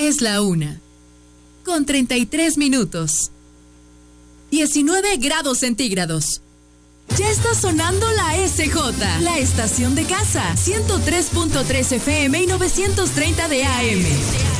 Es la 1:33. 19 grados centígrados. Ya está sonando la SJ, la estación de casa. 103.3 FM y 930 de AM.